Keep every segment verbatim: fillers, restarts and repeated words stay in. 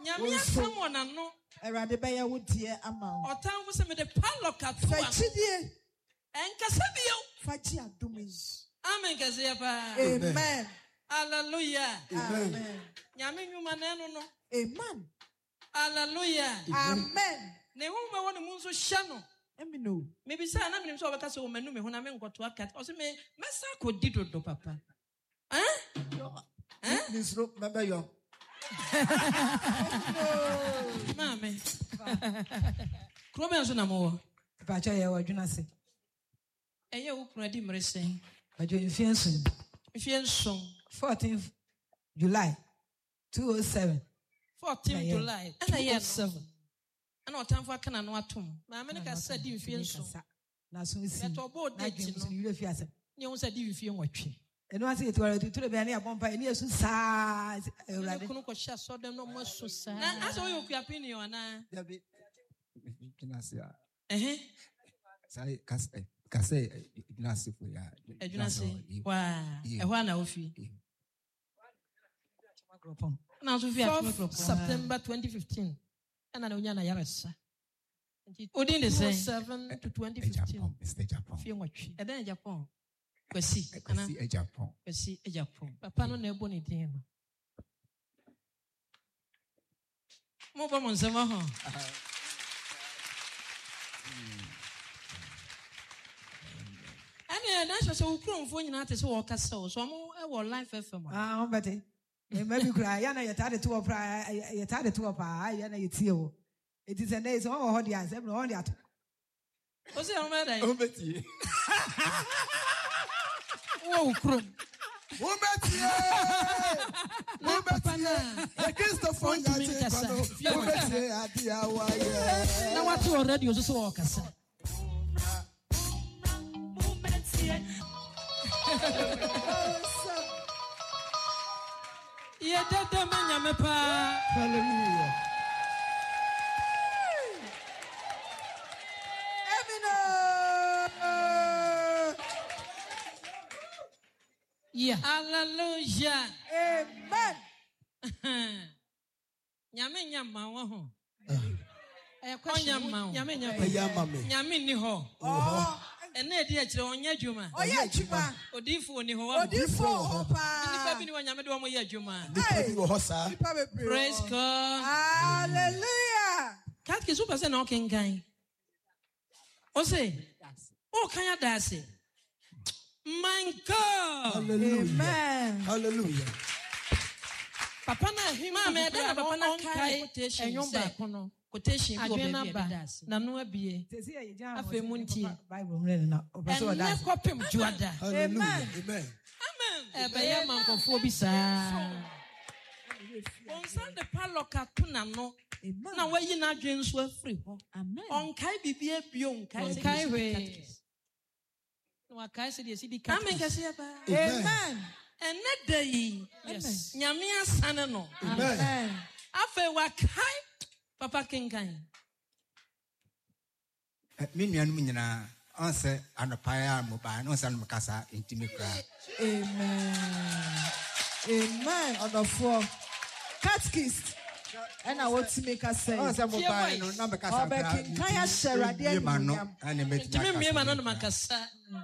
Nyame asam na no. Erade beye wo die ama. Otamfo se me de padlock ato. Fachidie. Enkasa bio. Fachi adumi. Amen kase pa. Amen. Hallelujah. Amen. Nyame nwuma na no no. Amen. Hallelujah. Amen. Ne hu me won mu nso hye no. Emi no. Maybe say na me so obeka so manu me hu na me nkoto akat. O se me mesa akodi dodo papa. Eh? Eh? Nisro member yo. Mame. Krobe nso na mo. Ba cha ye wa dwuna se. Eye wo kunu adi mresen. Ba jo infianso. Infianso. fourteenth July two oh seven. fourteenth July. Ana ye seven. Ana otamfo aka na no atom. Ma me ne ka sa di infianso. Na so si. Beto bo date no. Ni yule fiase. Ni won sa di infie nwotwe. Eno ase etu ara tu le be ani abompa eni esu saa Ewurade kunu ko hya so dem no mo so saa na aso yo kuapi ni ona Ya bi ginasia eh sai kas kase ginasia fo ya ginasia wa e ho na ofi na so fi atmo September twenty fifteen ana na onya na yaresa odin de say seven to twenty fifteen Mister Japan fi nwotwe e dan Japan Kwesi, Kwesi e Japan. Kwesi e Japan. Papa no na ebo ni din no. Mo ba mo nsema ho. Ani na so so ukromfo nyina te so wo kasa o. So mo e wo live F M. Ah, on bete. E ma bi kura ya na yeta de to pra yeta de to pa ya na yetie wo. It is a day so ho de ansem no ho de ato. O se o me dai. O beti. Wo ukrom. Wo beti. Wo beti. E Christopher ya te kwano. Wo beti adi awa ye. Na what already o so wo kasa. Wo beti. Ye dada manya me pa. Hallelujah. Yeah. Hallelujah. Amen. Nyame nyama wo ho. Eh kwanya ma. Nyame nyama. Nyama me. Nyame ni ho. Oh. Ene edi a kire onya adwuma. Oya adwuma. Odifo ni ho wa. Odifo ho pa. Nipa bi ni wa nyame de wo mo ye adwuma. Nipa bi wo ho sa. Praise God. Hallelujah. Katke super se na okenkan. O say, o kan ya dase. My God. Hallelujah. Amen. Hallelujah. Papa na him ma me da papa na kai enyon ba kono quotation bi obi bi na no abie afa mu ntie Bible mre na opeso da na kopem juada. Amen. Amen. Amen. E be ye mankofo bi saa on san de paloka tuna no na wayi na adwen so afri ho. Amen. On kai bibia bio on kai kai we no kai se de si di kan. Amen kasi ya ba. Amen. Ene day. Yes. Nyame asane no. Amen. Afa wa kai papa kenkan. Me nuanu nyina on se anopaya mo ba no san makasa intimi kra. Amen. Amen. Odofo catechist and I want to make us say On se mo ba no na makasa kra. Kan ya sherade ani ani metimi me ma no no makasa.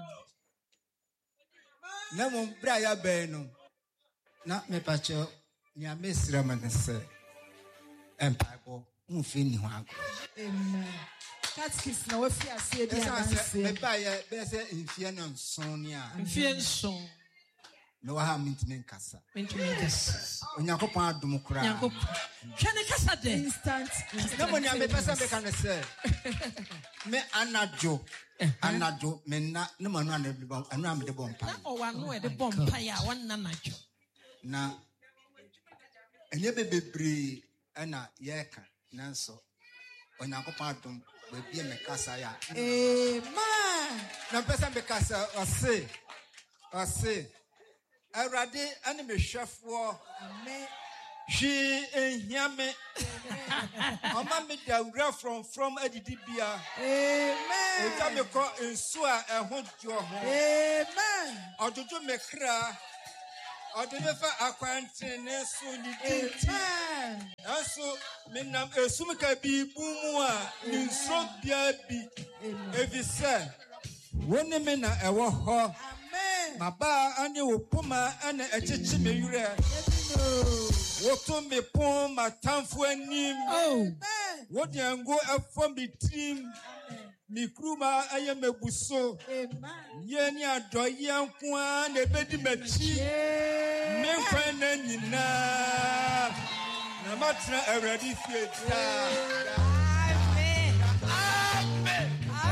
Na mo bra ya be no na me pa cho nya me sira man se empaibo mfi ni ho ago. Amen. Catechist na we fi ase bi adanse. Me ba ye be se mfie no nson ni a. Mfie nson. No wa ha mintime nkasa. Mintime nkasa. Onyankopon adom kura. Onyankopon. Hwe ne kasa de. Instant. Na mo nya me pesa me kan se. Me anajo. Anajo me na ne mo anu anu anu am de bompa. Na o wa no e de bompa ya won na najo. Na enye bebebre ana yeka nanso onyankopon adom ba bia me kasa ya. Amen. Na pesa me kasa ose. Ose. Erade ani me hwefo. Amen. She enyame. Mama me da wura from from adidibia. Amen. Oja me ko ensu a eho jo ho. Amen. Ojojo me kra. Ojo me fa akwante ne so ni Amen. Aso Menam esumika bi bumwa ninsro bia bi. Evise woni me na ewo ho. Amen. Maba ane opoma ane echichi me yure. Woto me pon matamfo anim. Oh. Wodi ango afo me team. Mi kruma aye mebuso. Amen. Ye ni adoye anko a na ebedi machi. Me nkwa na nyina. Na matra already fie ta. Amen. Amen.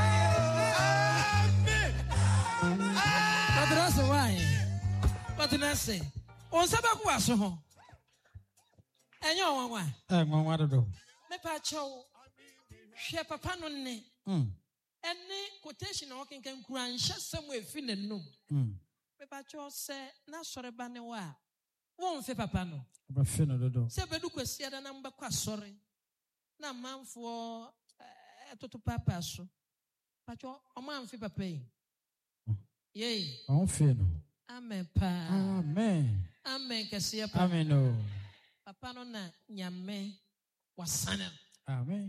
Amen. But that's why. But I say, on sabaku aso ho. Enyo wanwa. Eh, wanwa dodo. Me pa cho. Hwe papa no ne. Mm. Any quotation o ken kan kura nhya samu efi ne num. Mm. Me pa cho se na sore ba ne wa. Won fe papa no. Ba fe no dodo. Se bedu kwasi ada na mbakwa sore. Na manfo etoto papa so. Pa cho o man fe papa yi. Yay. On fe no. Amen pa. Amen. Amen kasiya pa. Amen no. Papa no na nyame wasana. Amen.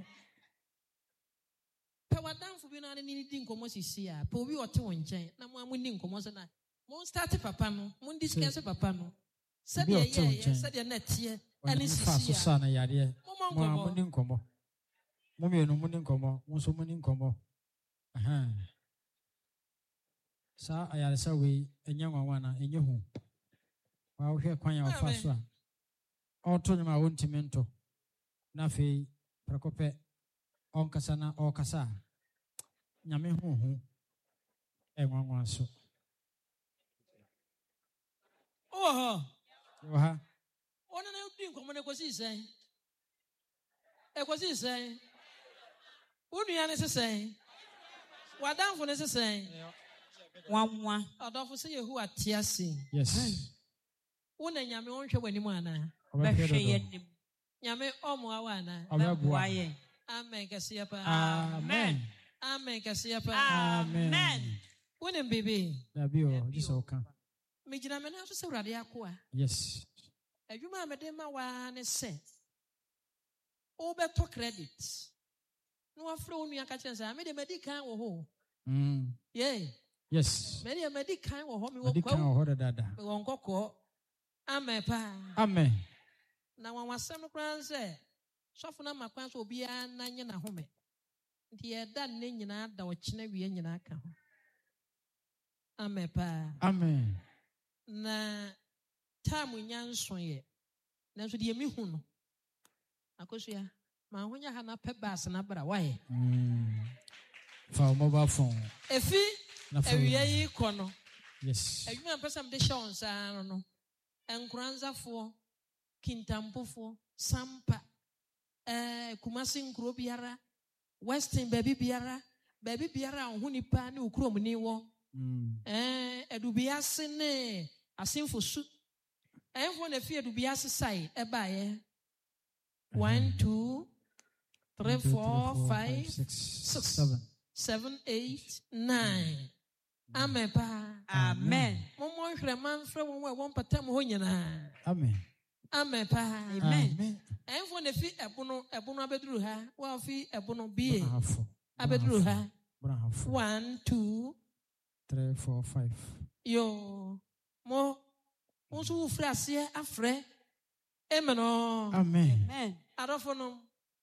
Pa wadanfo bi na ni di nkomo sisi a. Pa obi ote won nchen na mo amuni nkomo so na. Mo start papa no, mo discuss papa no. Sabe ye ye, sabe na tie. Ani sisi a. Fa so sa na yare. Mo amuni nkomo. Mo me no muni nkomo, mo so muni nkomo. Aha. Sa ayare sa we enya nwanwa na enye hu. Wa wo hwe kwan ya ofa so a. Oto nyuma wontimi nto. Na fe prekope onkasa na okasa. Nyame hu hu. E nwanwa so. Oh. Oha. Ona na udi nkomo na kwasi sen. E kwasi sen. Unu ya ne sesen. Wadanfo ne sesen. Wanwa. Adofo se Yehu atiase. Yes. Una nyame onhwe wanimu ana. Behwe yenim. Nyame omo awa ana. Obabua. Amen kasiya pa. Amen. Amen kasiya pa. Amen. Wonem bebe. Dabi o, just oka. Me gina me na so se urade akoa. Yes. Adwuma me de ma wa ne se. O beto credit. No afro onu aka chensa, me de medical wo ho. Mm. Yeah. Yes. Me de medical wo ho me wo kwa. Medical wo ho dada. Me wo nkoko. Amen pa. Amen. Na wan wasem no kran se, sofo na makwan so obi an na nye na home. Nti ye da ne nyina da wo kina wie nyina aka ho. Amen pa. Amen. Na tamu nyanso ye. Na so de mi hu no. Akosua, ma honya ha na pebas na bra wae. Mm. For mobile phone. Efi ewie yi kono. Yes. Adwuma pesam de show nsa no no. Enkuranzafo, kintampofo, sampa, eh Kumasi nkuro biara, Western baby biara, baby biara on hunipa ni ukuro mni wo. Mm. Eh edubiase ne asimfo su. Enfo na fi edubiase sai eba ye. One, two, three, four, five, six, seven, seven, eight, nine. Amen pa. Amen. Momo hwere manfre won we won patam ho nyina. Amen. Amen pa. Amen. Enfo na fi ebono ebono abeduru ha. Wa fi ebono bie. Abeduru ha. One, two, three, four, five. Yo. Mo unsu ufra ase afre. Amen. Amen. Amen. Adofo no.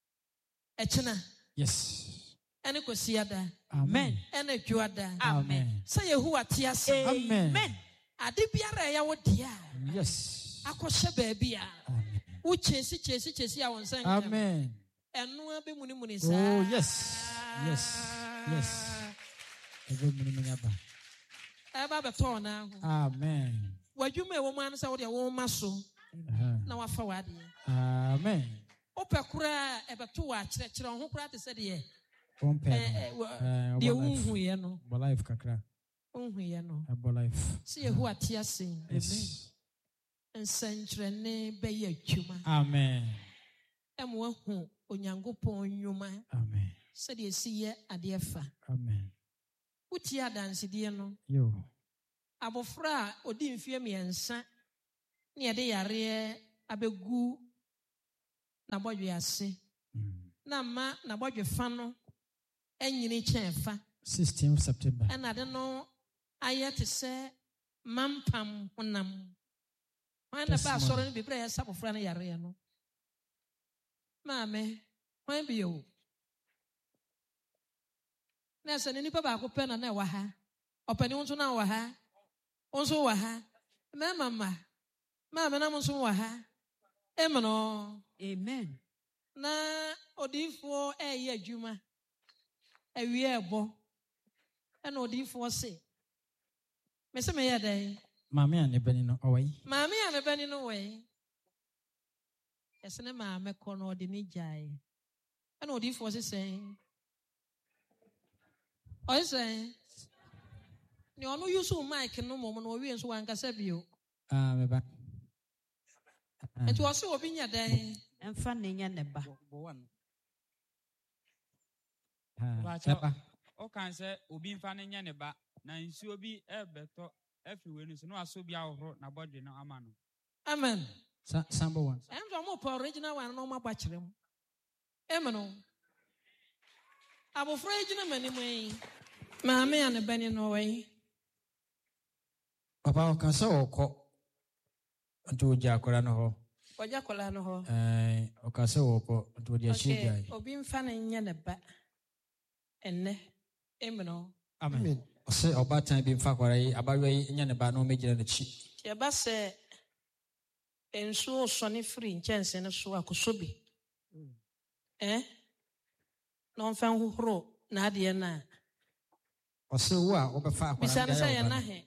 Echina. Yes. Ene kwasiada. Amen. Ene juada. Amen. Say Yehu atiase. Amen. Ade biara ya wo dia. Yes. Akoshe baabi a. Amen. Wo chesi chesi chesi a won san. Amen. Eno abe muni muni sa. Oh yes. Yes. Yes. Abe muni muni aba. Aba be to na ho. Amen. Wadwuma e wo man sa wo de wo maso. Na wafa wade. Amen. Opekura e be to wa kire kire ho kura te se de. Pompe. Eh de unhu ye no. Bo life kakra. Unhu ye no. Bo life. See Yehu atiase. Yes. Nsantrene be ye atwuma. Amen. Emo hu Onyankopon nwuma. Amen. Se de si ye ade fa. Amen. Uti adanse de no. Yo. Abofra odi mfie miensa ne ye de yare abegu na bɔdwe ase na ma na bɔdwe fa no enyini kyɛn fa sixteenth September ɛna de no ayɛ te sɛ mampam honam wɔn na ba asɔre no bebree yɛ sabofra no yare no maame wɔn bi o na sɛ ne nipa baako pɛ na na ɛwɔ ha ɔpɛni nso na wɔ ha nso wɔ ha mɛma ma maame nam nso wɔ ha emeno amen na odiifoɔ ɛyɛ adwuma awie ɛbɔ ɛna odiifoɔ se mese meyɛ dɛn maame a ne bɛni no ɔwɔ yi maame a ne bɛni no wɔ yi yɛsɛ ne maame kɔ na ɔde ne gyae ɛna odiifoɔ se sɛn ɔyɛ sɛn ne ɔno yusu mic no mmom na ɔwie nso wankasa bio ah meba nti ɔse obi nya dɛn ɛmfa ne nya ne ba ah ɔkan sɛ obi mfa ne nya ne ba na nsuo bi ɛbɛtɔ afiri wenu so no aso bi ahoro na bɔdwe no ama no amen sample one ɛm sɛ ɔmo pɔ original one na ɔmo aba kyerɛ mu ɛmɛ no abofra yi gyina m'anim yi maame a ne bɛni no wɔ yi papa ɔka sɛ ɔkɔ nti ogya akɔra no hɔ ɔgya kɔla no hɔ ɛɛ ɔka sɛ ɔkɔ nti ɔde ahyɛ gyae obi mfa ne nyɛ ne ba ɛnɛ ɛmɛ no amen ɔsɛ ɔbaatan bi mfa akɔra yi abayewa yi nyɛ ne ba na ɔmɛgyina n'akyi yɛba sɛ nsuo sɔne firi nkyɛnse no so akɔsɔ bi ɛ na ɔmfa nhohoro n'adeɛ no a ɔsɛ wo a wobɛfa akɔra bisa no sɛ yɛ nahe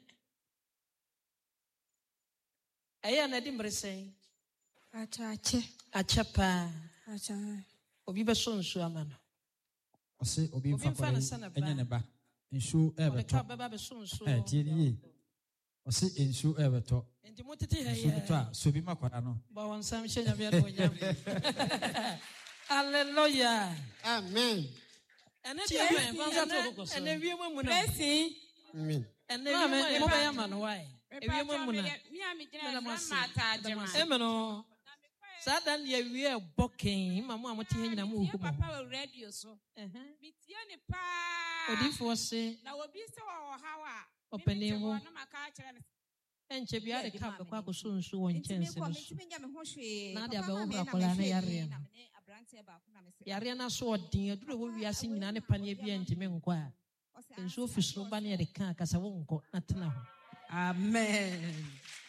ɛyɛ na di mmeresɛn akyɛ akyɛ paa akyɛ obi bɛsɔ nsuo ama no ɔsɛ obi mfa Obi mfa akɔra ne yi sɛ ne ba. ɛnyɛ ne ba nsuo ɔde ɛɛbɛtɔ ka bɛba bɛsɔ nsuo ɛɛ tie ne yie ɔsɛ nsuo ɛɛbɛtɔ nti motete ha nsuo bi tɔ yɛ a so bi ma akɔra no bɔ wɔn nsɛm hyɛ nyame ɛde onyam hallelujah Amen. ɛne deɛ mɛ kwanza to kokɔ so ɛne wie mu mu no blessing Amen. ɛne wie mu mo bɛyɛ ma no wae ewie mu mu na ɛmɛ no saa da no yɛwie ɛbɔ kɛn ma mo a mote ha nyina mo huhu mo papa wɔ radio so metie ne paa odiifoɔ se na obi sɛ wɔ ɔhaw a ɔpanin ho na maka akyerɛ no ɛnkyɛ bia de ka bɛkɔ akɔsɔ nsuo wɔ nkyɛnse no so nya me ho hwee na de abɛhohoro akwadaa no yareɛ no yareɛ no so ɔden aduru ɛwɔ wiase nyinaa ne paneɛ bi a ntimi nkɔ a nsuo fi soro ba ne yɛde ka akasa wo nkɔ na tena ho amen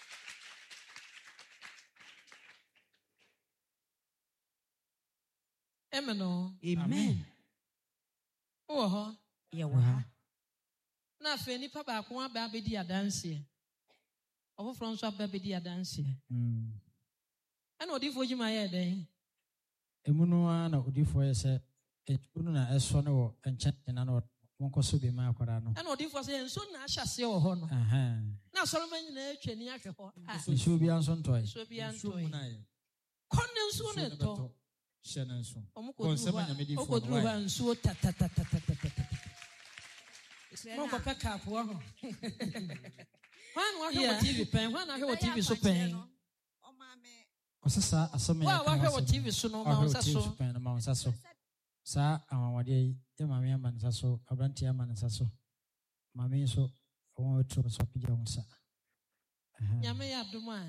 ɛmɛ no amen wowɔ hɔ yɛwɔ ha na afei nnipa baako aba abɛdi adanseɛ ɔfoforɔ nso aba bɛdi adanseɛ ɛna odiifoɔ gyima yɛ dɛn emu no ara na odiifoɔ yɛ sɛ nsuo no na ɛsɔ no wɔ nkyɛn na na wɔnkɔ so bi ma akɔra no ɛna odiifoɔ sɛ nsuo na ahyɛ aseɛ wɔ hɔ no na asɔrɔma nyinaa atwa ani ahwɛ hɔ nsuo bi nso ntɔe nsuo bi antɔe kɔ ne nsuo no ɛtɔ hyɛ no nso ɔmo kɔduru hɔ a nsuo tatatatatata mɔnkɔpɛ kaapoa hɔ hwan na wahwɛ wɔ tv pɛn hwan na ahwɛ wɔ tv so pɛn ɔsɛ saa asɛm wo a wahwɛ wɔ tv so no ma wo nsa so pɛn no ma wo nsa so saa awanwadeɛ yi yɛ maame ama ne nsa so aberanteɛ ama ne nsa so maame yi nso wɔn a wɔturo so apagya wo nsa nyame yɛ adom a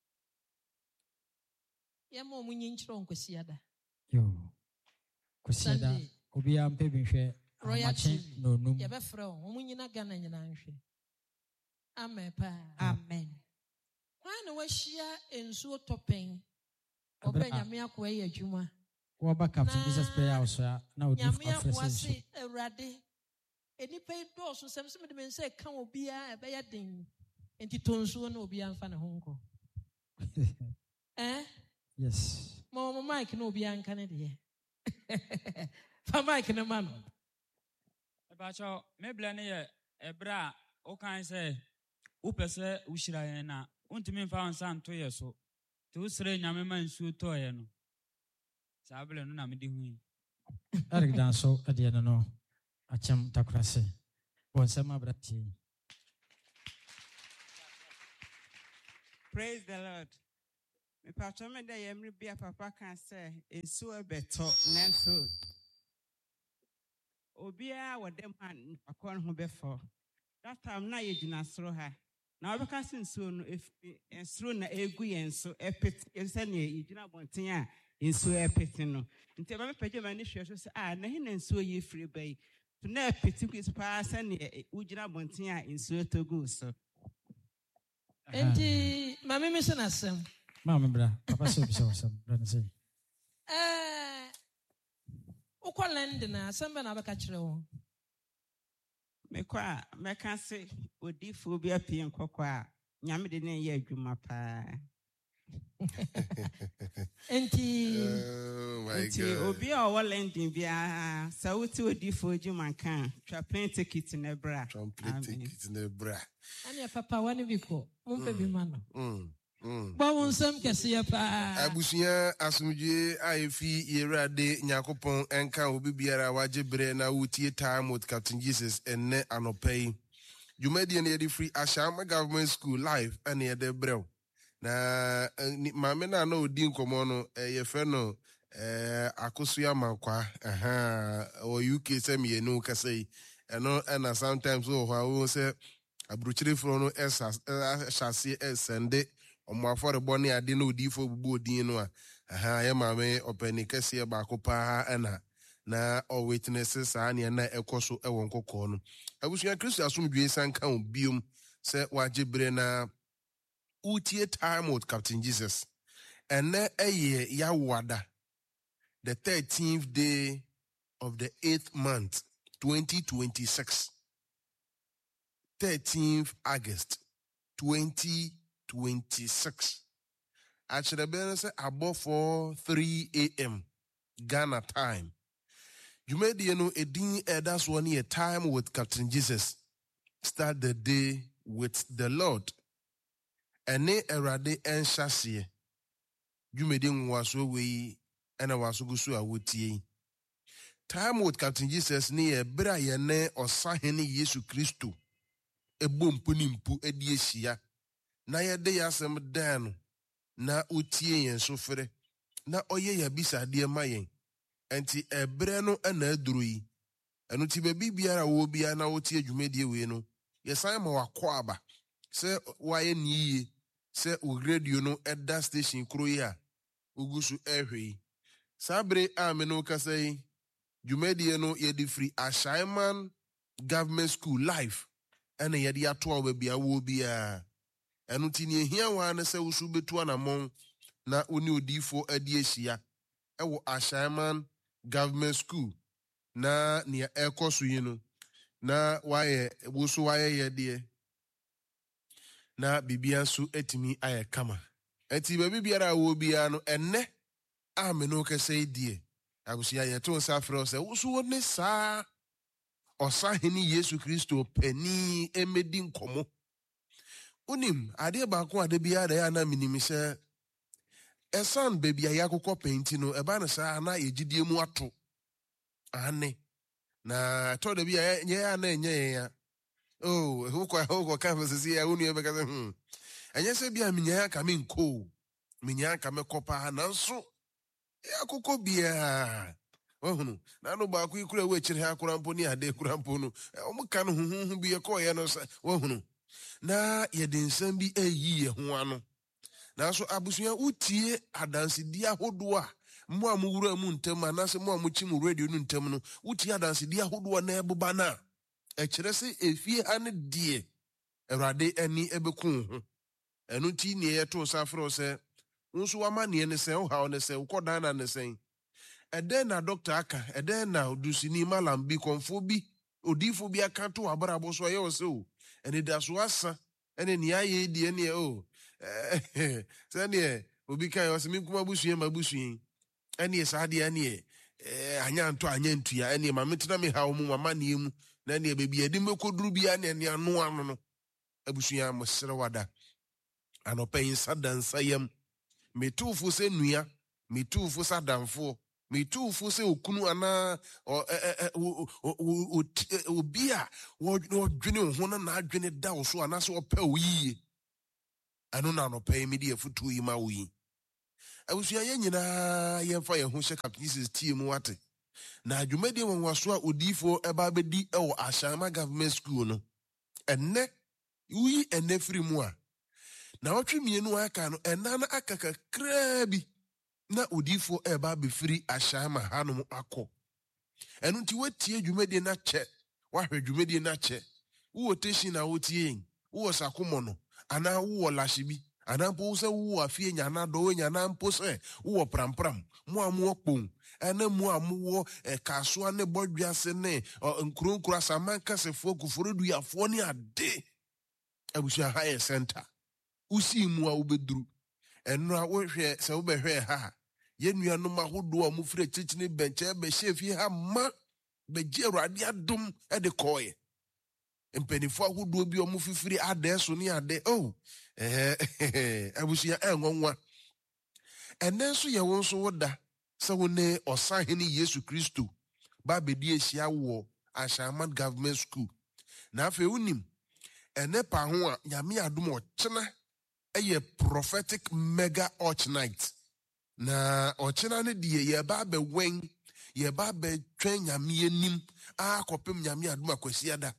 yɛma ɔmo nyi nkyerɛ nkwasiada yo kwasiada obiara mpɛ bi nhwɛ royalty na onum yɛbɛfrɛ wo ɔmo nyina Ghana nyinaa nhwɛ amen paa amen hwan na wahyia nsuo tɔpɛn ɔbɛ nyame akoa yɛ adwuma wɔba captain Jesus prayer house a na odi nyame afrɛ akoa sɛ se awurade enipa yi dɔɔso sɛm sɛ mede me nsa ɛka obiara ɛbɛyɛ den nti tɔ nsuo na obiara mfa ne ho nkɔ eh yes ma ɔmo mic na obiara nka ne deɛ fa mic ne ma no ɛbakyɛ meblɛ ne yɛ ɛberɛ a wokan sɛ wopɛ sɛ wohyira yɛn na wontumi mfa wo nsa nto yɛ so nti wosrɛ nyame ma nsuo tɔɔyɛ no saa berɛ no na mede hu yi Eric dan so ɛdeɛ no no akyɛm takorase wɔ nsɛm aberanteɛ yi Praise the Lord. Me patro me da yemri bia papa kan say ensu ebeto nanso obia wodem han akon ho befo. That time na ye gina soro ha. Na obeka sensu no ensuro na egu yenso epet yense ne ye gina bonten a ensu epet no. Nti ba me page ma ni hwe so say ah na hin ensu ye free bai. To na epet kwis pa se ne ugina bonten a ensu togu so. Enti mama me se na sem. Mama bra, papa so bi so sem, bra na say. Eh ukolend na sem be na beka kire wo. Me kwa me kan se odifo bi apie nkokọ a nyame de ne ye adwuma pa. Enti oh my Enti god. obi a wo landing bia sa wuti odifo adwuma kan twa plane ticket na bra. Twa plane ticket na bra. Ani papa wani biko mumpe bi ma no. Mm. Mm. Ba won sem kese ya pa. Abusuya asumdwe ayefi yerade nyakopon enka obi biara waje bre na wutie time with Captain Jesus enne anopai. Jumadi ne yedi free Ashama Government School live ene yede brew. Na mame na na odi nkomo no ye fe no eh akosuya mankwa aha o U K sem ye no kasai eno na sometimes o ha wo se abruchire fro no esa chassis esende omo afore boni ade na odifo bubu odin no a aha ye mame openi kese ba ko pa ana na o witnesses ani na ekoso ewo nkokọ no abusuya Kristo asomdwe sanka obiom se wajebre na utie time with Captain Jesus ene eye ya wada the thirteenth day of the eighth month twenty twenty-six thirteenth August twenty twenty-six. Actually, I say above for three a.m. Ghana time. You made you know a din that's one year time with Captain Jesus. Start the day with the Lord. And ne erade en chassis. You made him was way and I was go so I would time with Captain Jesus near bra yene or saheni Yesu Christo. E bom punimpu ediesia. Na yede yasem dan na otie yen sofre na oye ya bisa de ma yen enti ebre no na aduru yi eno ti ba bibiara wo bia na otie adwumedie we no yesan ma wakọ aba se waye niye se o radio no eda station kro yi a ogusu ehwe sabre ameno kasai dwumedie no ye di free Ashaiman Government School live ene ye di ato oba bia wo bia enu tini ehia wa na se usu betu anamon na oni odifo adi ehia ewo Ashaiman Government School na nia ekoso yi no na waye wusu waye ye de na bibia so etimi aye kama eti ba bibiara wo bia no enne ameno kese die abusia ye to safro se wusu woni sa osaheni Yesu Kristo pani emedi nkomo unim ade ba ko ade bia da ya na minimi se esan bebia ya kokọ penti no eba na sa na yegidie mu ato ane na to de bia nye ya na enye ya oh hukọ hukọ ka se ya unu ebe ka se hm enye se bia minya ya ka me nko minya ka me kopa na nso ya kokọ bia ohunu na no ba ku ikura we chire ha kura mpo ni ade kura mpo no omu ka no huhu bia ko ye no ohunu na yɛde nsɛm bi ayi yɛ ho ano nanso abusua utie adansedi ahodo a mo a muwura mu ntam anase mo a muchi mu radio no ntam no utie adansedi ahodo na ɛboba na ɛkyerɛ sɛ efie ha ne die Awurade ani ɛbɛku ho ɛno ti ne yɛto safro sɛ nso wama ne ne sɛ wo haw ne sɛ wo dan na ne sɛ ɛdɛn na doctor aka ɛdɛn na odusini malam bi konfo bi odifo bi aka to abrabo so yɛ wo sɛ o ene da so asa ene ni aye di ene o eh se ne obi kan o se mi kuma busuen ma busuen ene sa de ene eh anya nto anya ntua ene ma metena me hawo mu mama ne mu na ene bebi edi mekoduru bi ane ne anu anu no abusuen mo sere wada anopen sadansa yam metufo se nua metufo sadanfo metufo se okunu ana obi a wodwene ho na na adwene da wo so ana se opɛ wo yie ano na no pɛ mi de afutu yi ma wo yi abusua ye nyina ye mfa ye ho hye Captain Jesus tie mu wate na dwumadi wonwaso a odifo eba bedi e wo Ashama Government School no enne uyi enne firi mu a na otwe mienu aka no enna na aka kakra bi na odifo eba be firi Ashama hanom akọ enu nti wetie dwumadi na che wa hwe dwumadi na che wo teshi na wotie wo sakomo no ana wo lashibi ana po se wo afie nyana do nyana mpo se wo prampram mo amu okpon ana mu amu e kaso ne bodwiase ne nkronkro asamanka sefo kuforodu yafo ne ade abusua high center usi mu a ubeduru eno a wo hwe se wo behwe ha ye nuanom ahodo a mu fire chichine benche be hye ha ma be je Awurade adom e de koye mpenifo ahodo bi o mu fifiri ade so ne ade oh eh abusia enwonwa enen so ye won so woda se woni osahene Yesu Kristo ba bedi ehia wo Ashama Government School na afa unim ene pa ho a nyame adom o chena eye prophetic mega arch night na o chena ne die ye ba be wen ye ba be twen nyame anim a kopem nyame adom akwasi ada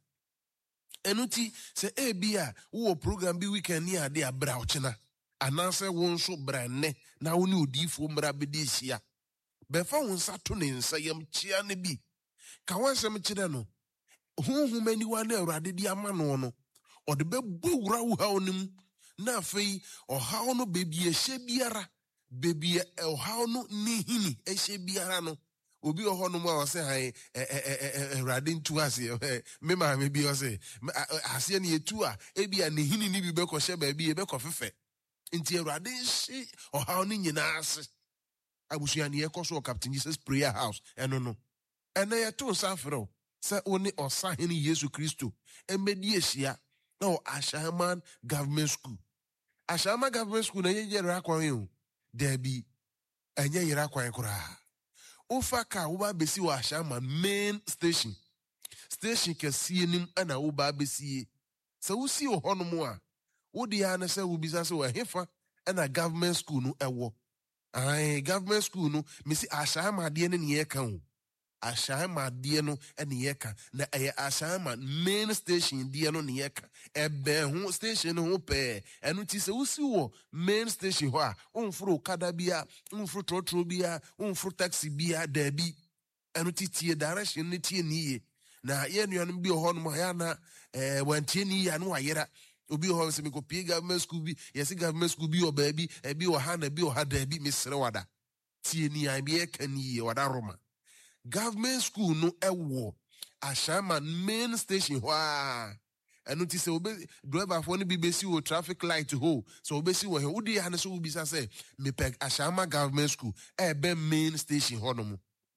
enuti se ebia wo program bi weekend ni ade abra ochena anase won so brane na woni odifo mra bedi hia befa won sato ne nsa yam chia ne bi ka wansem kire no hunhumani wa na Awurade di ama no no ode bebu wura wo ha onim na afei oha no bebi ehye biara bebi oha no ni hini ehye biara no obi oho no ma wase han Awurade ntu ase me ma me bi ose ase ne etu a ebia ne hini ni bi be ko hye ba bi e be ko fefe nti Awurade hye oha no nyina ase abusua ne ekoso Captain Jesus prayer house eno no ene ye to safro se oni osahene Yesu Kristo emedi ehia na Ashama Government School Ashama Government School na ye yera kwan yo debi enye yera kwan kura ofa ka wo ba besi wa Ashama main station station kesie nim ana wo ba besi se wo si ohono mu a wo de ya na se wo bisa se wo hefa ana government school no ewo ai government school no misi Ashama de ne ne kan Ashama de no ene ye kan na eye Ashama main station de no ne ye kan ebe ho station ho pe enu ti se wo si wo main station ho a onfuro kada bia onfuro trotro bia onfuro taxi bia da bi enu ti tie direction ne tie niye na ye nuanom bi ho no ya na eh wantie ni ya no ayera obi ho se me ko pie government school bi yes government school bi o ba bi e bi o ha na bi o ha da bi mesre wada tie ni ya bi e kan yi wada roma government school no ewo Ashama main station ho a enu ti se obe driver for no bi besi wo traffic light ho so obesi wo he udi ya na so obi sa se me peg Ashama Government School e be main station ho no mo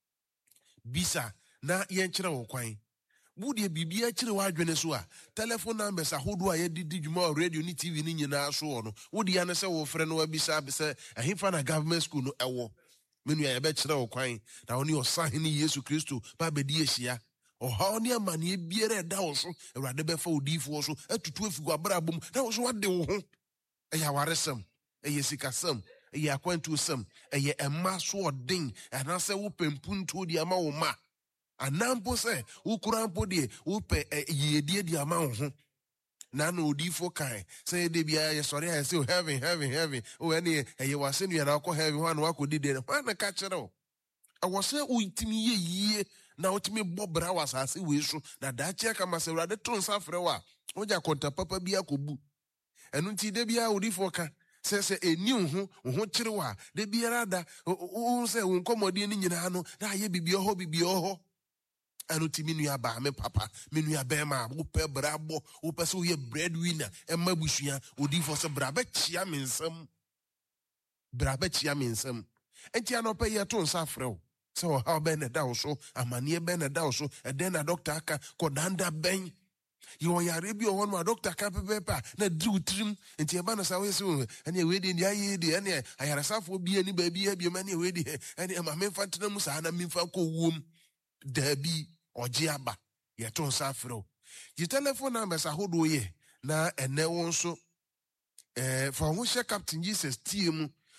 bisa na ye nkire wo kwan wudi bibia kire wa adwene so a telephone numbers ahodo a ye didi dwuma radio ni T V ni nyina so no wudi ya na se wo frɛ no wa bisa be se ahimfa na government school no ewo menu ya be kire wo kwan na oni osahene Yesu Kristo ba bedi ehia oha oni amane biere da wo so Awurade be fa odifo so atutu afigu abrabom na wo so wade wo ho eya waresem eye sikasem eye akwantu sem eye emma so odin anase wo pempuntu di ama wo ma anampo se wo kurampo de wo pe yedie di ama wo ho na no odifo kan se de bia ye sori ha se heaven heaven heaven o ene eye wase nu ya na ko heaven ho na wakodi de ho na ka kire o awose uitimi ye yie na otimi bobra wasase we so na daachia kama se Awurade ton safre wa oja konta papa bia kobu enu nti de bia odifo ka se se eni ho ho kire wa de bia rada o se won komode ni nyina no na ye bibia ho bibia ho enu ti minu ya ba me papa minu ya be ma wo pe bra bo wo pe so ye breadwinner e mabusua odifo se bra be chia mensam bra be chia mensam enti anope ye ton safre o so how ben na dawo so amanie ben na dawo so e den na doctor aka ko danda ben you yare bi o won ma doctor ka pepepa na driu trim enti e ba na sa we so ene we de ndia ye de ene ayarasafo bi ani ba bi abi ma ne we de ene ma me fantena mu sa na me fa ko wom da bi oje aba ye ton safro ye telephone number sa hodo ye na ene won so eh for ho she Captain Jesus tie mu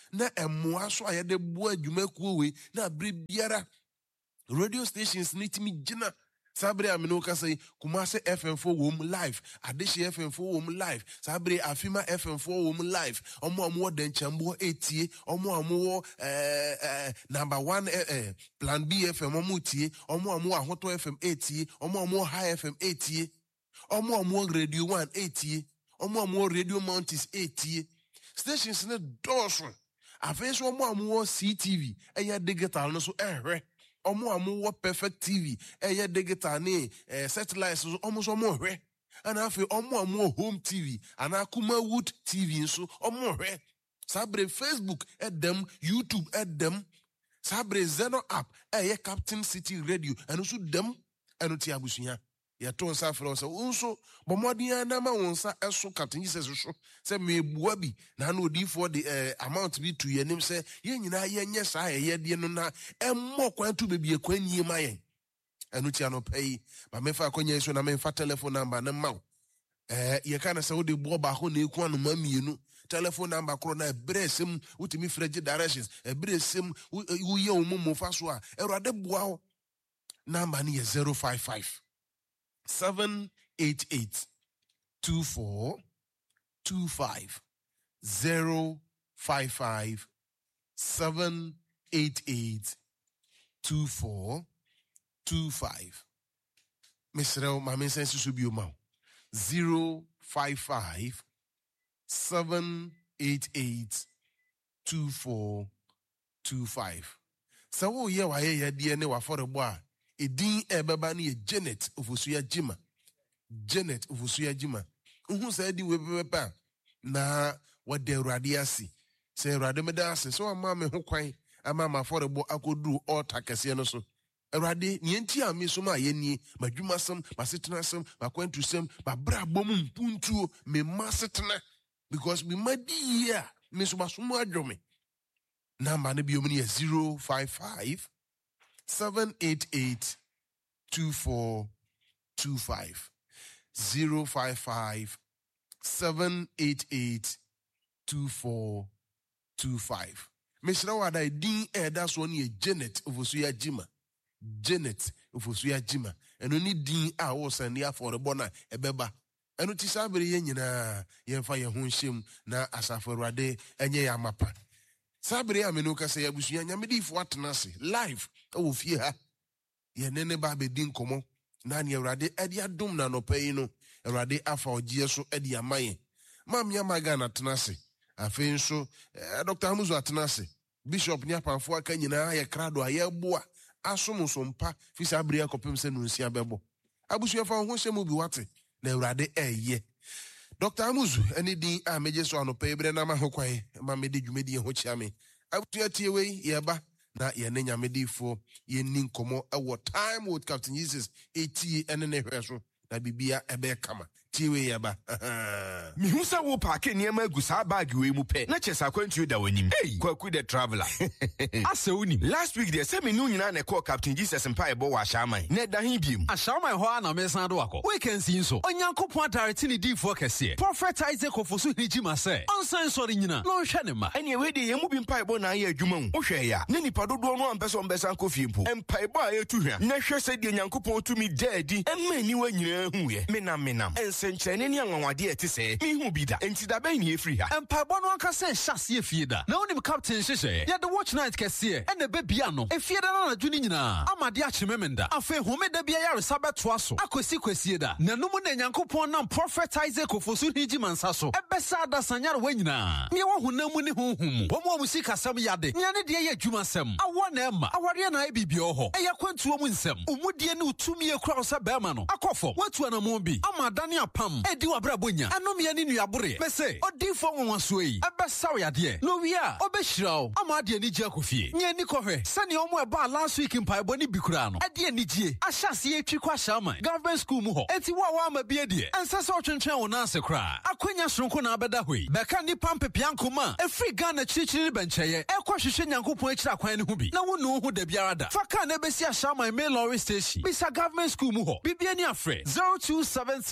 na emmoa so ayede boa adwumakuo we na bre biara radio stations nitimi gina Sabre amino ka say Kumase F M four wom live, Adeshi F M four wom live, Sabre Afima F M four wom live, Omo Amo Den Chambo eighty, Omo Amo eh eh number one eh, eh Plan B F M Omo tie, Omo Amo Ahoto F M eighty, Omo Amo High F M eighty, Omo Amo Radio one eighty, Omo Amo Radio Mountains eighty, stations ne doso. Afenso Omo Amo C T V, eya digital no so ehwe. Omo amu perfect T V, eye digital ni eh, satellite so almost omo hwe. And afi omo amu home T V, and akuma wood T V so omo hwe. Sabre Facebook at them, YouTube at them. Sabre Zeno app, eye Captain City Radio, and also them and uti abusunya. Ya ton sa fro so unso bomodian na ma wonsa eso Captain Jesus so say me buabi na na odi for the uh, amount be to yenim say ye nyina ye nye sa ye de no na emmo kwantu bebi ekwani ma yen enu tia no pay ba me fa akonya so na me fa telephone number na ma eh ye kana say wo de bo ba ho na eku anu ma mienu telephone number kro na ebresem utimi frege directions ebresem wo ye omo mo fa so a erade boa ho number ni zero five five Seven eight eight two four two five zero five five seven eight eight two four two five. Mister Mami says to be your zero five five seven eight eight two four two five. So yeah, why ya D N A for a boy. Edin ebeba ni Janet ofosuya jima. Janet ofosuya jima. Uhu sa edi webebepa na wade Awurade ase. Se Awurade meda ase so ama me ho kwan ama ma forebo akodu altar kese no so. Awurade ni enti ami so ma yeni madwumasem masetenasem makwantusem babra bom mpuntuo me masetena because me madi here me so basomo adwome. Number ne bi omni zero five five Seven eight eight two four two five zero five five seven eight eight two four two five. Mister Wada din eh that's one ye Janet ofosuya jima. Janet ofosuya jima. And only din a was and ya for the bona ebeba. And uti sabere ye nyina ye fa ye ho him na asafo Awurade enye ya mapa. Sabre amenoka say abusuya nyamedi fo atenase live o fie ha ye nene ba be din komo na ne Awurade ade adom na no pay no Awurade afa ogie so ade amaye mam ya maga na tenase afi nso eh, Doctor Amuzu atenase Bishop ni apanfo aka nyina ye krado aye boa asom so mpa fi Sabre akopem se no nsia bebo abusuya fa ho hyemu bi wate na Awurade eye Doctor Amuzu any din a meje so anopa ebre na ma hokwan ma me de dwumedi ho chiame abutua tie we ye ba na ye ne nyamedifo ye nin komo ewo time with Captain Jesus eighty ene ne hweso na bibia ebe kama tie we ye ba mi hu sa wo paake niam agu sa bag we mu pe na chesa kwantu da wanim hey kwaku the traveler asa uni last week there say me nu nyina na call Captain Jesus mpa ebo wa shaman na da hin biem ashaman ho ana me san do akọ we can see so onyankopon direct ni di fo kese prophet Isaac ofosu hijima say onsan so nyina no hwe ne ma ene we de yemu bi mpa ebo na ya adwuma mu hwe ya ne nipa dodo no ampeso mbesa nko fie mpo mpa ebo a yetu hwa na hwe se de nyankopon tumi daadi emma ni wa nyina hu ye menam menam ensenkyene ne anwanwade ete se mi hu bi da enti da ben ye free ha mpa ebo no aka se hyase fie da na onim captain hyehyɛ ya the watch night kese ene be bia no efie da na adwuni nyina amade achememenda afa home da bia yare sabeto aso akosi kwasie da na no mu na nyankopon nam prophet Isaac ofosu hijima nsa so ebesa da sanyare wa nyina ne wo honam mu ne honhum wo mo musika sam yade nya ne de ye adwuma sam awo na ema aware na ebibia ho eya kwantuo mu nsam umudie ne utumi ekura osa bema no akofo watu na mo bi amadane apam edi wabra bonya anom ye ne nuabore mese odifo wonwaso yi ebesa wo yade no wi a obehirawo amade ni gya kofie nya ni kohwe sane omo eba last week mpa ebo ni bikura no ede ni gie ahyase etwi kwa shaman government school mu ho enti wo wa ma bie de ensa so twentwen wo na ase kra akonya soronko na abeda hoi beka ni pampe piankoma efri Ghana chirichiri bencheye ekwohwehwe nyankopon akira kwan ne ho bi na wo no ho da biara da faka na besi a shaman main lorry station bisa government school mu ho bibia ni afre zero two seven seven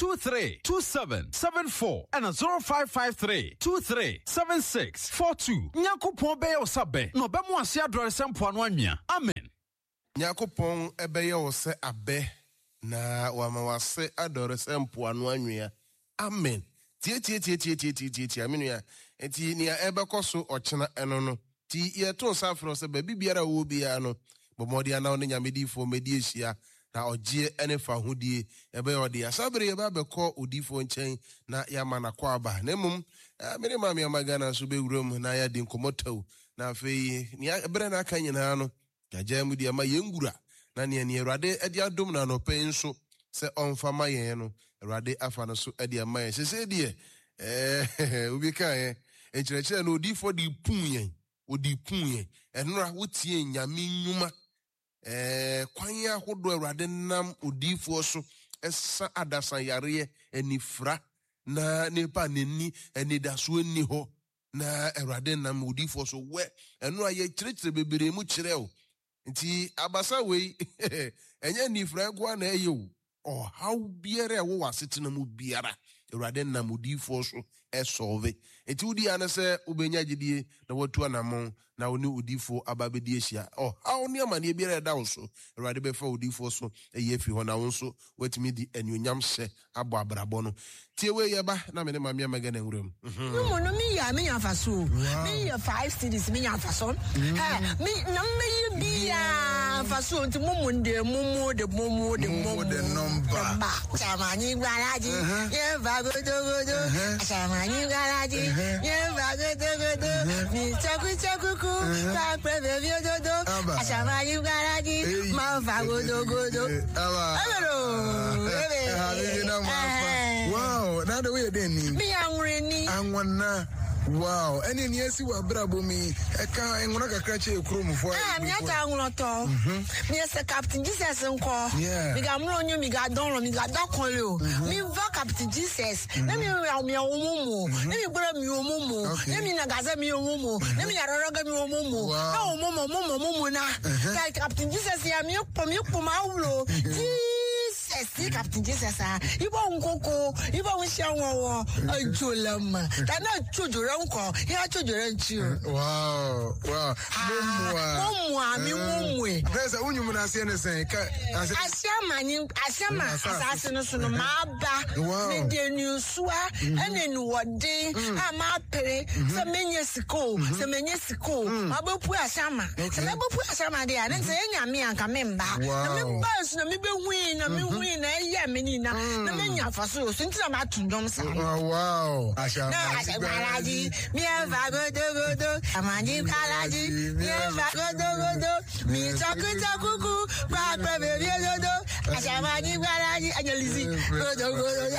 two three two seven seven four and a zero five five three two three seven six four two. Nyankopon be yo sabe. No be mo ase adore sempo anu anwea. Amen. Nyankopon ebe ye wo se abe na wa ma wase adore sempo anu anwea. Amen. Tie tie tie tie tie tie tie amenu ya. Enti nia ebe koso ochena eno no. Ti ye to safro se ba bibiara wo bia no. Bomodi ana oni nyamedi fo medi ehia na ogie ene fa hodie ebe odi asabre ye ba be ko odifo nchen na ya mana kwa aba na mum mere ma me magana so be wurom na ya di nkomotaw na afei ni ebre na aka nyina no gaja mu di ama yengura na ne ne Awurade edi adom na no pe nso se onfa ma yen no Awurade afa no so edi ama yen se se die eh obi kan yen enkyerɛkyerɛ no odifo di pun yen odi pun yen enora wotie nyame nnwuma Eh, kwanya hodo Awurade nam odifo so esa adasa yare enifra na nepa neni enidaso eni ho na Awurade nam odifo so we eno aye kyerɛkyerɛ bebere mu kyerɛ o nti abasa we enye nifra kwa na eyo o how biere wo wasetena mu biara Awurade nam odifo so esolve enti udi anase ubenya gidie na watu anamo na oni odifo ababedi ehia oh how ne amane biere da wo so Awurade be fa odifo so eye fi ho na wo so watimi di enuonyam hye abo abrabo no tie we ye ba na me ne mamia magana nwuram no no mi ya me ya faso me ya five cities me ya faso eh me na me bia faso nti mumu de mumu de mumu de mumu de number chamani garaji ye va go do go do chamani garaji ye va go do go do mi chaku chaku ku pa preve vi do do chamani garaji ma va go do go do hello wow now the way they need me angry ni anwana wow any near see what brabo me e ka enwona kakra che ekromfo ah me ata anwoto me se Captain Jesus nko me ga mro onyu me ga don me ga dokon le o me va Captain Jesus na me me omumu na me gbara me omumu na me na gaza me omumu na me yaroroga me omumu na omumu omumu omumu na Captain Jesus ya me pom me pom awlo see Captain Jesus ah ibo nkoko ibo nshanwo ajolam ta na chojore nko ya chojore nchi wow wow momwa mi momwe pesa unyum na ase ne sen ka asiama ni asiama asase no so no maaba me de nusua ene ni wode a ma pere se menye siko se menye siko abepu asiama se abepu asiama de ana se nyame anka memba na memba so na me be hui na me hui na yeah menina na menya faso so ntina ma tundom sa wow asha garaji mi eva go do go do amani garaji mi eva go do go do mi chaku chaku ku pa pa be do do asha mani garaji anyalizi go do go do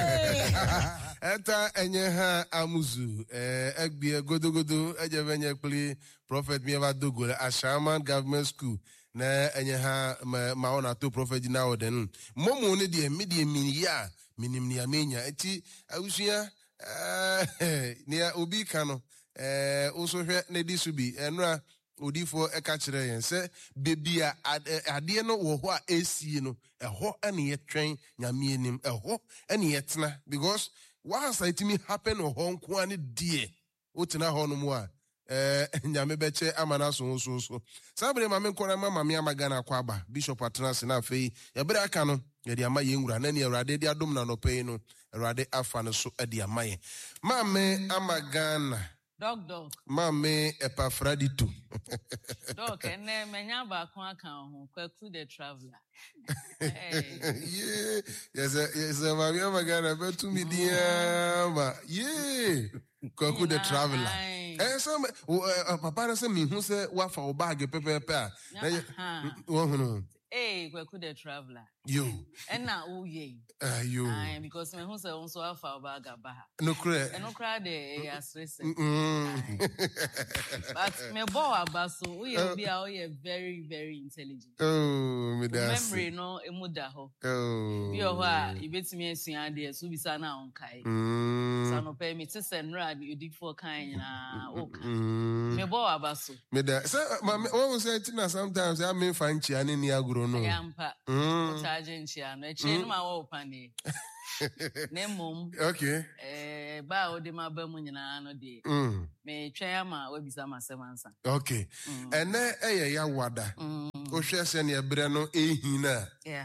eta enye ha amuzu eh egbie godogodo ejebenye kpli prophet mi eva dogo Ashaman Government School na enye ha ma ona to prophet na oden momo ne de me de minia minim ni amenya eti awusua eh ne obi ka no eh oso hwe ne disubi enra odifo eka kire yen se bebia ade no wo ho a esie no eho ene ye twen nyame enim eho ene ye tena because once it me happen o ho nko ani die otena ho no mu a eh nyame beche amana so so so sabre ma me nkora mama me amagana kwa aba bishop atras na afei ye bere aka no ye de ama ye nwura na ne Awurade de adom na no pei no Awurade afa no so de ama ye ma me amagana dog dog ma me Epafradito dog ene menya ba kon aka ho Kwaku the traveler yeah yes yes ma me amagana betu mi dia ma yeah Kwaku the traveler eh so papa say me hu say wa fa o bag pepepe a wo hu eh Kwaku the traveler yo and na o ye ah yo ah because me hu say on so fa o bag aba no cry no cry the asrese but me bo abaso o ye obi a o ye very very intelligent oh me da memory no emuda ho oh bi o ho a ibetimi asua de so bisa na on kai so no pay me to send rad you dig for kind na o me bo abaso me da so what was it na sometimes I mean fanchi ani ni aguro no yampa o charge nchi ano e che no ma wo pani Nemum. Okay. Eh, ba odi ma ba mu nyina no de. Mm. Me twa ma wabisa ma semansa. Okay. Ene eye ya wada. O hwe se ne ebre no ehin na. Yeah.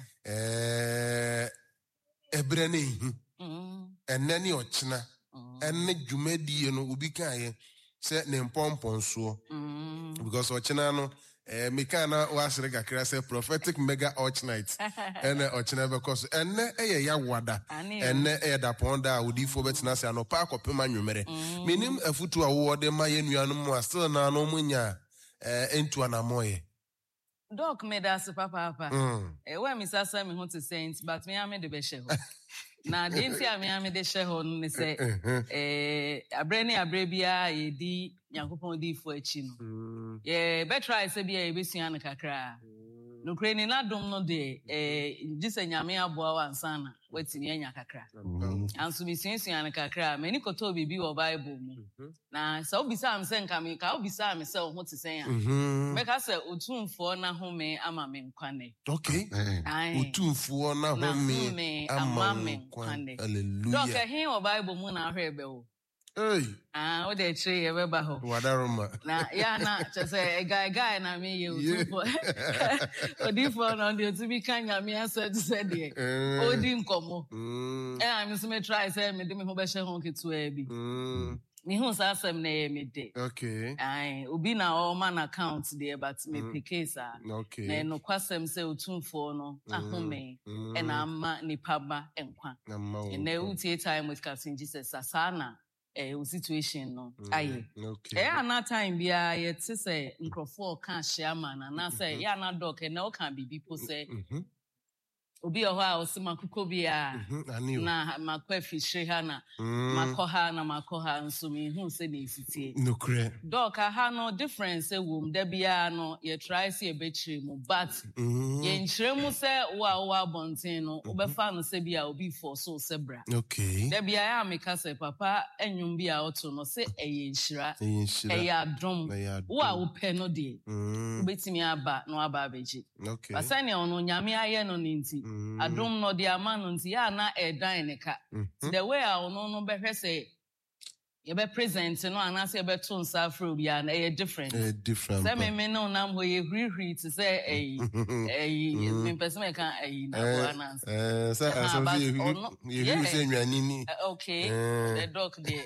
Eh ebre na ehin. Mm. Ene ne ochina. Ene dwumadi no obi kan ye se ne mpompon so. Because ochina no eh mekana wasre kakra se prophetic mega arch night. Ene ochina because ene eye ya wada. Ene eye da ponda odifo betina se anopa akopema nwumere. Menim afutu a wo de ma ye nuanom mu still na no munya eh entu anamoye. Doc me da se papa papa. Eh we mi sasa me ho to saint but me am de be she ho. Na denti a me am de she ho ne se eh abre ne abre bia ye di Nyankopon di fo achi no. Ye be try se bia ye besua no kakra. No kreni na dom no de eh gise nyame aboa wansa na watini anya kakra. Anso bi sunsua no kakra mani koto bibi wo Bible mu. Na se obisa am se nka me ka obisa am se ho te sen a. Me ka se otumfo na home ama me nkwane. Okay. Otumfo na home ama me nkwane. Hallelujah. Doka hin wo Bible mu na ahwe be wo. Hey. Ah, o de three ye be ba ho. Wadaroma. Na ya na chese e guy guy na me ye otumfo. Odifo no de otubi kanya me asa to say de. Odi nkomo. Eh am so me try say me de me ho be hye ho ketu a bi. Mm. Me hu sa asem na ye me de. Okay. Ai, obi na all man account there but me mm. pick sa. Okay. Na no kwasem say otumfo no ahome e na ama nipa ba enkwa. E na utie time with Captain Jesus asana. Eh, situation no aye. Okay. Eh, na time bia ye te say nkrofo kan shaman na say ya na doc e na o kan bibi po say obi o ha o se makuko bia na makwa fishre ha na makoha na makoha nso me hu se na esitie no kre doc ha no difference e wom da bia no ye try say e betire mu but ye nchire mu say wa wa bonten no obefa no se bia obi for so se bra. Okay. Da bia ya meka say papa enwum bia oto no se eye nshira eye adom wa wo pe no de obetimi aba no aba abeji. Okay. Basane ono nyame aye no ninti adom no de ama no nti ya na edan ne ka the way a ono no behwe say you be present no anase you be to nsa afro bia na e different eh different say me me no nam ho ye hwihwi to say eh eh me person me kan eh na go anance eh say aso ye hwihwi say nwane ni okay the doc dey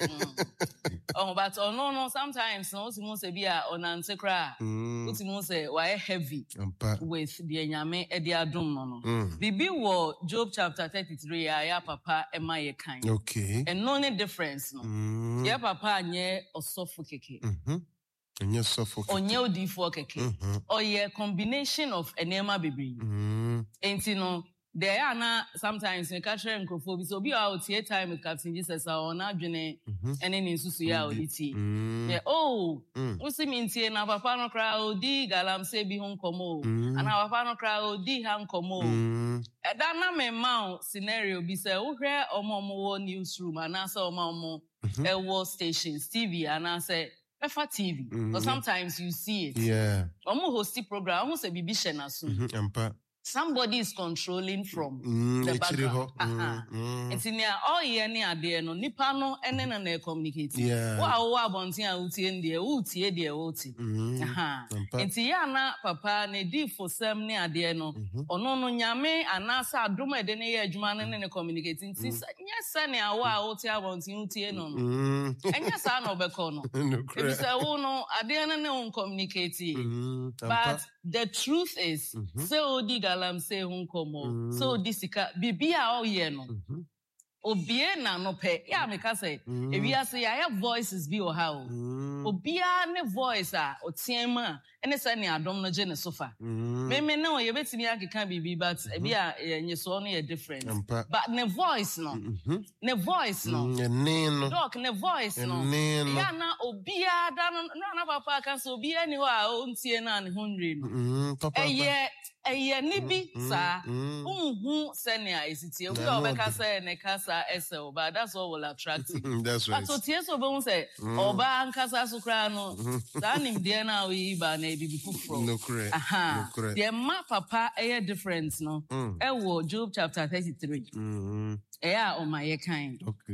oh but ono no sometimes no oti mo say bia onante kra oti mo say why heavy with the nyame e de adom no no bibi wo Job chapter thirty-three ya papa e ma ye kan okay and no any difference no yeah, papa nye osofo keke. Mhm. Onye osofo keke. Onye odifo keke. Mhm. Or yeah, combination of enema baby. Mhm. Enti no there are na sometimes me catch nkrofo so be out here time with Captain Jesus or na dwene ene ni nsusu ya oditi. Yeah, oh, we see me ntie na papa no kra odi galam se bi ho nkomo. Ana papa no kra odi ha nkomo. E da na me ma scenario bi se wo hwe omo wo newsroom ana se omo omo Airwall stations, T V, and I say, F T V. Mm-hmm. But sometimes you see it. Yeah. Omo hosting program, omo se bibi shenasu. Somebody is controlling from mm, the background. Mm, mm. It's in there, all year ni ade no, nipa no, ene na na communicate. Yeah. Wa wa bonti a uti ende, uti ede uti. Aha. Enti ya na papa ne di for sem ni ade no, ono no nyame anasa adom ede ne ye adwuma ne ne communicate. Enti nyesa ne awa uti a bonti uti no no. Enya sa na obeko no. Ebi se wo no ade ne ne on communicate. But the truth is, say odi galam say hunkomo. So disika bibia o ye no. Obie na no pe. Ya meka say, if you say I have voices bi o ha o. Obia ne voice a otiema ene say ne adom no je ne sofa. Me me no ye betimi akeka bibi but bia nye so no ye different. But ne voice no. Ne voice no. Ne Doc ne voice no. Ya na obia da no na papa kan so obia ni ho a o ntie na ne hundred no. Eye eye ni bi sa. Unhu se ne a esitie. Obi obeka say ne kasa esel but that's what will attract you. That's right. But so tie so be say oba ankasa so kra no. Da nim de na we ba na ɛyɛ bibi foforɔ Nokre. aha Nokre. deɛ ma papa ɛyɛ difference no Mm. ɛwɔ Job chapter thirty-three Mm. ɛyɛ a ɔma yɛ kan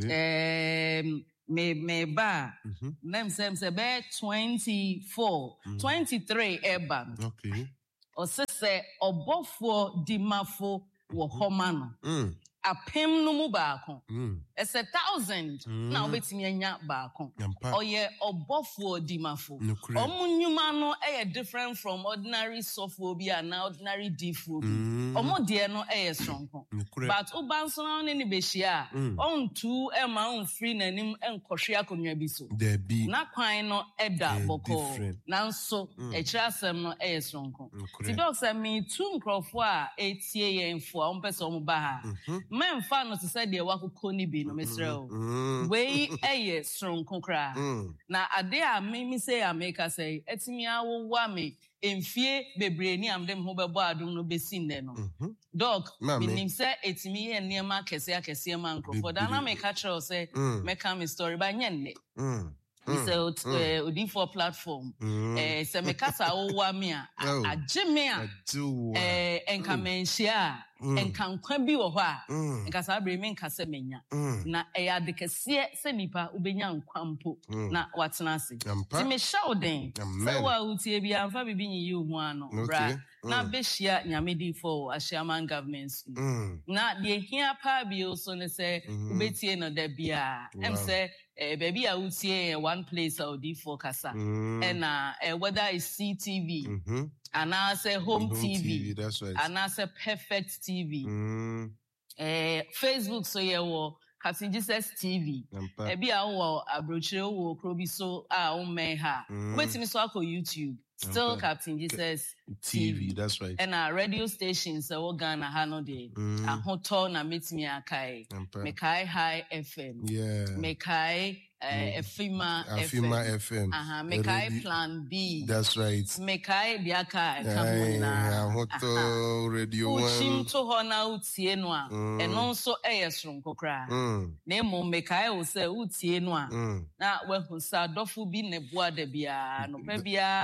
Okay. um, me me ba Mhm. nem sɛ sɛ bɛyɛ twenty-four twenty-three ɛba no Okay. ɔsɛ sɛ ɔbɔfoɔ dimafo wɔ hɔ ma no Mm. apem no mu baako Mm. ɛsɛ thousand Mm. na wobɛtumi anya baako Yampa. ɔyɛ ɔbɔfoɔ dimafo Nokre. ɔmo nnwuma no ɛyɛ different from ordinary sɔfoɔ bi anaa ordinary difoɔ bi Mm. ɔmo deɛ no ɛyɛ soronko Nokre. but woba nso na ne ne bɛhyia a Mm. ɔntu ɛma ɔmfiri n'anim ɛnkɔhwe akonnwa bi so Debi. na kwan no ɛda Eh, bɔkɔɔ different. nanso Mm. akyirɛ asɛm no ɛyɛ soronko Nokre. nti dɔk sɛ metu nkurɔfoɔ a ɛtie yɛnfo a ɔmpɛ sɛ ɔmo ba ha Mhm. mɛmfa no te sɛ deɛ wakokɔ ne bi no mesrɛ wo Mm. wei ɛyɛ soronko koraa Mm. na ade a mimi sɛ a meka sɛ ɛtumi awowa me mfie bebree ni a mede me ho bɛbɔ adom no bɛsi nnɛ no Mhm. dɔk Maame. menim sɛ ɛtumi yɛ nneɛma akɛseɛ akɛseɛ ma nkurɔfoɔ da na meka kyerɛ wo sɛ Mm. mɛka me story ba nyɛ nnɛ Mm. sɛ Mm. ot- eh, odiyifoɔ platform Mm. eh, sɛ meka sa wowa me a a- Oh. agye me a Aduwa. eh, ɛnka manhyia a Mm. ɛnka nkwa bi wɔ hɔ a Mm. nka saa berɛ menka sɛ manya Mm. na ɛyɛ ade kɛseɛ sɛ nnipa wobɛnya nkwa mpo Mm. na watena ase Yampa. nti mehyɛ wo den Amen. sɛ wo a wotie bi amfa biribi nyiyi wo ho ano Okay. bra na Mm. bɛhyia nyame difoɔ wɔ ahyiaman government school Mm. na deɛ hia paa bio so ne sɛ Mhm. wobɛtie no da biaa ɛm Wow. sɛ eh, baabi a wotie yɛ one place a odiyifoɔ kasa Mm. ɛna eh, whether is C T V Mhm. anaasɛ home Home T V T V, that's right. anaasɛ perfect T V Mm. eh, Facebook so yɛwɔ Captain Jesus T V Yampa. ebi a wowɔ aburokyire wowɔ kuro bi so a wommɛn ha Mm. wobɛtumi so akɔ YouTube still Yampa. Captain Jesus T V, that's right. ɛna radio stations ɛwɔ Ghana ha no deɛ Mm. ahotɔ na metumi akae Yampa. mekae High F M Yeah. mekae eh, Efima Afima F M F M. aha mekae Radio- Plan B That's right. mekae deɛ aka a ɛka ho Aye, nyinaa Ahoto, Radio wokyim One. to hɔ na wotie no a Mm. ɛno nso ɛyɛ soronko koraa Mm. na mmom mekae wo sɛ wotie no a Mm. na wahu sɛ adɔfo bi ne boa da biara nɔpa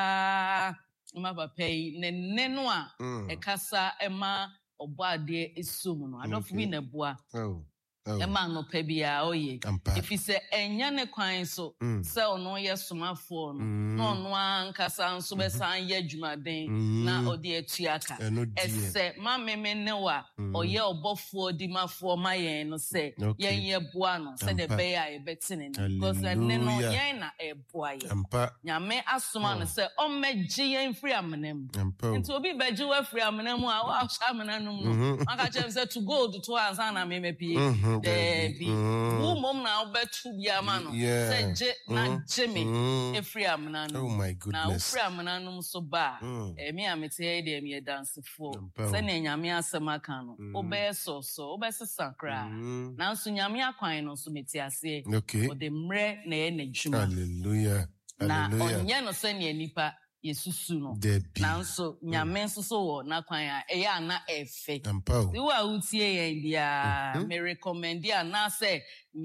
biara ma papa yi ne nne no a Mm. ɛkasa ɛma ɔbɔ adeɛ ɛso mu no adɔfo bi Okay. ne boa Oh. Oh. ɛma nɔpa biara ɔyɛ Ampa. ɛfiri sɛ ɛnyɛ ne kwan so Mm. sɛ ɔno yɛ somafoɔ no Mm. na ɔno ankasa nso bɛsan yɛ adwumaden Mm. na ɔde atua ka Ɛno deɛ. ɛsɛ ma meme ne wa Mm. ɔyɛ ɔbɔfoɔ dimafoɔ ma yɛn no sɛ Okay. yɛnyɛ boa no sɛdeɛ Ampa. ɛbɛyɛ a yɛbɛte ne no because ɛne no Hallelujah. yɛn na ɛboa yɛn Ampa. nyame asoma no sɛ ɔmmɛgye yɛn firi amena mu Ampa. nti obi bɛgye wo afiri amena mu a woahyɛ amena no mu no Mhm. aka kyerɛ me sɛ to gold to ansa na memapie Mhm, daabi Mhm. wo mmom na wobɛto bi ama no Yeah. sɛ gye na Mhm. gye me Mhm. ɛfiri amena no Oh mu my na goodness. wofiri amena no mu so ba a Mm. eh, me a mete yɛ deɛ meyɛ dansefoɔ Ampa o. sɛnea nyame asɛm aka no Mm. wobɛyɛ sɔsɔ wobɛsesa koraa Mm. nanso nyame akwan no nso mete aseɛ Okay. ɔde mmerɛ na ɛyɛ n'adwuma Hallelujah. na Hallelujah. ɔnyɛ no sɛnea nipa yɛsusu no Debi. nanso nyame nso so wɔ n'akwan a ɛyɛ ana ɛfɛ Ampa o. ti wo a wotie yɛn biara Mhm. me recommend anaasɛ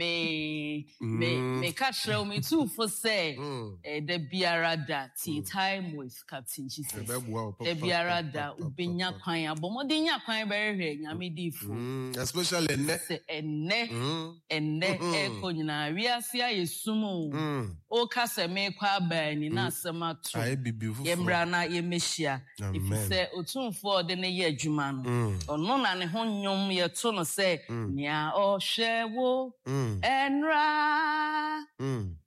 me me Mm. meka kyerɛ wo metuufo sɛ Mm. eh, da biara da tea time with Captain Jesus Ɛbɛboa wo da papa, biara papa, da papa, wobɛnya papa. kwan abɔ mmɔden nya kwan bɛhwehwɛ nyame diifo Mm. Especially ɛnnɛ. sɛ ɛnnɛ Mm. ɛnnɛ Mhm. ɛkɔ nyinaa wiase ayɛ sum o Mm. woka sɛ meekɔ abaani na asɛm ato Ayɛ bibi foforɔ. yɛmmra na yɛmmɛhyia Amen. ɛfiri sɛ otumfoɔ a ɔde ne yɛ adwuma no Mm. ɔno na ne ho nnwom yɛto no sɛ Mm. nea ɔhwɛ wo Mm. ɛnra Mm.